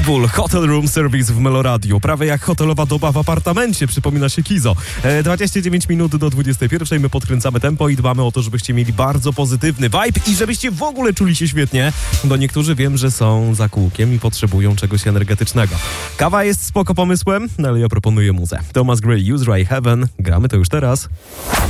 Pitbull, Hotel Room Service w Meloradiu. Prawie jak hotelowa doba w apartamencie, przypomina się Kizo. 29 minut do 21. My podkręcamy tempo i dbamy o to, żebyście mieli bardzo pozytywny vibe i żebyście w ogóle czuli się świetnie, bo niektórzy wiem, że są za kółkiem i potrzebują czegoś energetycznego. Kawa jest spoko pomysłem, ale ja proponuję muzę. Thomas Gray, Use Ray Heaven. Gramy to już teraz.